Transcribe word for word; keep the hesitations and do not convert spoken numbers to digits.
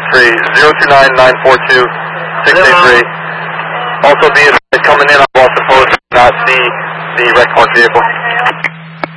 three, zero two nine nine four two six eight three. Also be advised coming in